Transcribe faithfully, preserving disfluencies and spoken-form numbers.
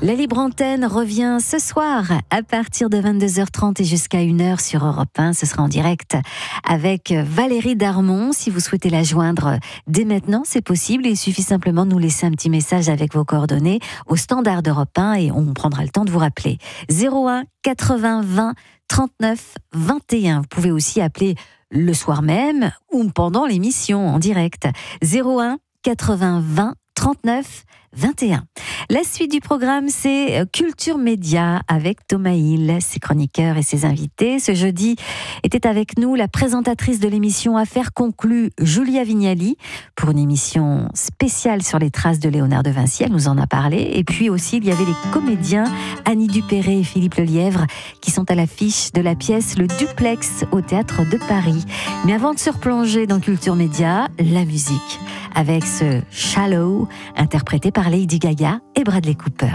La Libre Antenne revient ce soir à partir de vingt-deux heures trente et jusqu'à une heure sur Europe un. Ce sera en direct avec Valérie Darmon. Si vous souhaitez la joindre dès maintenant, c'est possible. Il suffit simplement de nous laisser un petit message avec vos coordonnées au standard d'Europe un et on prendra le temps de vous rappeler. zéro un quatre-vingts vingt trente-neuf vingt et un. Vous pouvez aussi appeler le soir même ou pendant l'émission en direct. zéro un quatre-vingts vingt trente-neuf vingt et un. La suite du programme, c'est Culture Média avec Thomas Hill, ses chroniqueurs et ses invités. Ce jeudi était avec nous la présentatrice de l'émission Affaires conclues, Julia Vignali, pour une émission spéciale sur les traces de Léonard de Vinci. Elle nous en a parlé. Et puis aussi, il y avait les comédiens Annie Dupéré et Philippe Lelièvre qui sont à l'affiche de la pièce Le Duplex au Théâtre de Paris. Mais avant de se replonger dans Culture Média, la musique avec ce Shallow interprété par Lady Gaga et Bradley Cooper.